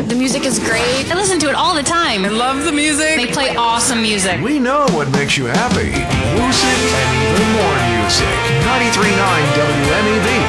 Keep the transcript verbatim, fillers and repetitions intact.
The music is great. I listen to it all the time. I love the music. They play awesome music. We know what makes you happy. Music and